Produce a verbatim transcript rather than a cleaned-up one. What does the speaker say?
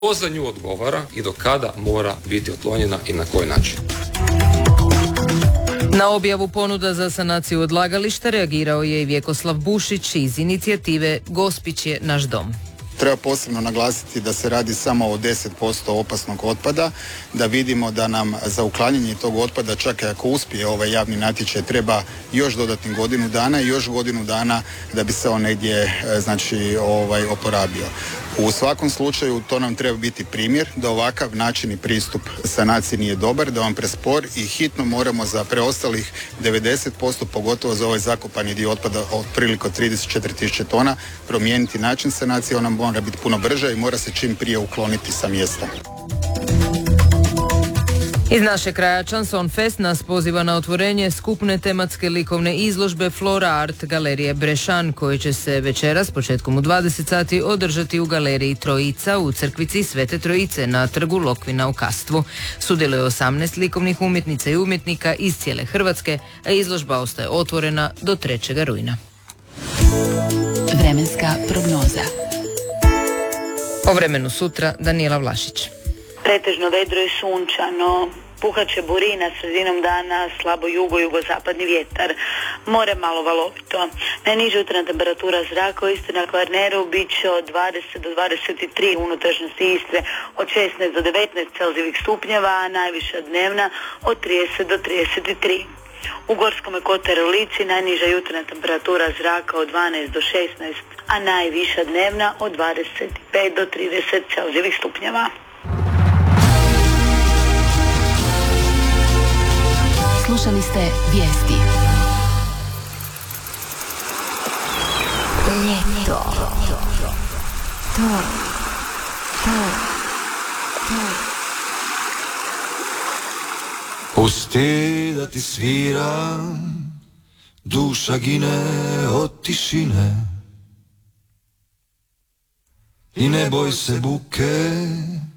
Ko za nju odgovara i do kada mora biti otklonjena i na koji način. Na objavu ponuda za sanaciju odlagališta reagirao je i Vjekoslav Bušić iz inicijative Gospić je naš dom. Treba posebno naglasiti da se radi samo o deset posto opasnog otpada, da vidimo da nam za uklanjanje tog otpada, čak i ako uspije ovaj javni natječaj, treba još dodatnih godinu dana i još godinu dana da bi se on negdje znači, ovaj, oporabio. U svakom slučaju to nam treba biti primjer da ovakav način i pristup sanaciji nije dobar, da on prespor i hitno moramo za preostalih devedeset posto, pogotovo za ovaj zakopani dio otpada otprilike trideset četiri tisuće tona, promijeniti način sanacije. Ona mora biti puno brža i mora se čim prije ukloniti sa mjesta. Iz našeg kraja Chanson Fest nas poziva na otvorenje skupne tematske likovne izložbe Flora Art galerije Brešan, koji će se večeras početkom u dvadeset sati održati u galeriji Trojica u crkvici Svete Trojice na trgu Lokvina u Kastvu. Sudjeluje osamnaest likovnih umjetnica i umjetnika iz cijele Hrvatske, a izložba ostaje otvorena do trećeg rujna. Vremenska prognoza. O vremenu sutra Danijela Vlašić. Pretežno vedro i sunčano, puhaće burina sredinom dana, slabo jugo, jugozapadni vjetar, more malo valovito. Najniža jutarnja temperatura zraka u Istri na Kvarneru bit će od dvadeset do dvadeset tri u unutrašnjosti Istre, od šesnaest do devetnaest celzijevih stupnjeva, a najviša dnevna od trideset do trideset tri. U Gorskom kotaru i Lici najniža jutarnja temperatura zraka od dvanaest do šesnaest, a najviša dnevna od dvadeset pet do trideset celzijevih stupnjeva. Slušali ste vijesti. Ljeto. To. To. To. Pusti da ti sviram, duša gine od tišine. I ne boj se buke,